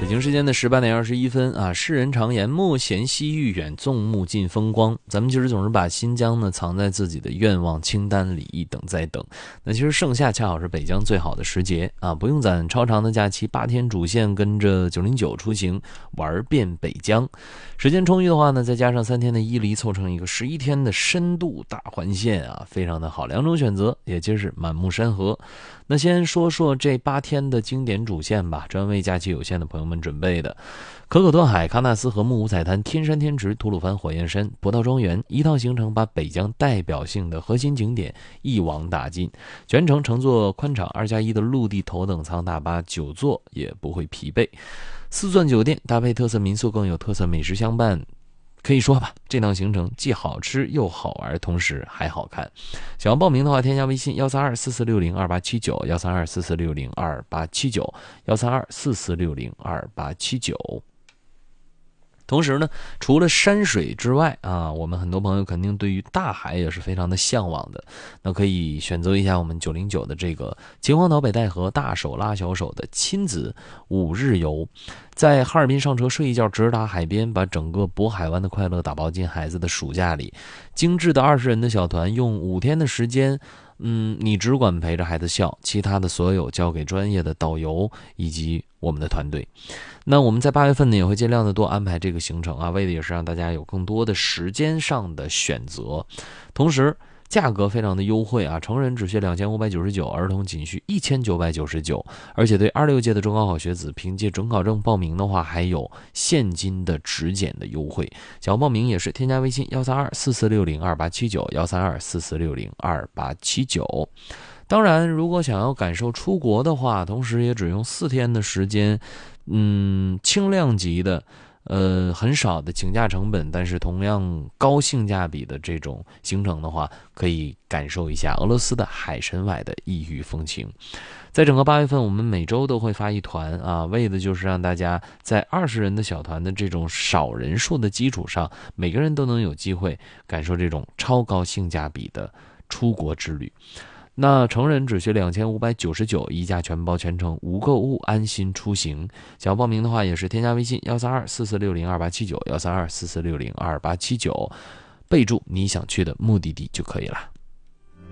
北京时间的18:21啊，世人常言莫嫌西域远，纵目尽风光。咱们其实总是把新疆呢藏在自己的愿望清单里，一等再等。那其实盛夏恰好是北疆最好的时节啊，不用攒超长的假期，8天主线跟着909出行，玩遍北疆。时间充裕的话呢，再加上3天的伊犁，凑成一个11天的深度大环线啊，非常的好。2种选择，也皆是满目山河。那先说说这8天的经典主线吧，专为假期有限的朋友们准备的。可可托海、喀纳斯河木五彩滩、天山天池、吐鲁番火焰山、博道庄园，一套行程把北疆代表性的核心景点一网打尽，全程乘坐宽敞2+1的陆地头等舱大巴，9座也不会疲惫。4钻酒店搭配特色民宿，更有特色美食相伴。可以说吧，这趟行程既好吃又好玩，同时还好看。想要报名的话，添加微信13244602879，13244602879，13244602879。同时呢，除了山水之外啊，我们很多朋友肯定对于大海也是非常的向往的。那可以选择一下我们909的这个秦皇岛北戴河大手拉小手的亲子5日游，在哈尔滨上车睡一觉，直达海边，把整个渤海湾的快乐打包进孩子的暑假里。精致的20人的小团，用5天的时间，你只管陪着孩子笑，其他的所有交给专业的导游以及我们的团队。那我们在8月份呢，也会尽量的多安排这个行程啊，为的也是让大家有更多的时间上的选择。同时价格非常的优惠啊，成人只需2599，儿童仅需1999，而且对26届的中高考学子凭借准考证报名的话，还有现金的直减的优惠。想要报名也是添加微信13244602879，13244602879。当然，如果想要感受出国的话，同时也只用4天的时间，轻量级的很少的请假成本，但是同样高性价比的这种行程的话，可以感受一下俄罗斯的海参崴的异域风情。在整个8月份，我们每周都会发一团啊，为的就是让大家在20人的小团的这种少人数的基础上，每个人都能有机会感受这种超高性价比的出国之旅。那成人只需2599，一价全包全程无购物，安心出行。想要报名的话，也是添加微信13244602879，13244602879，备注你想去的目的地就可以了。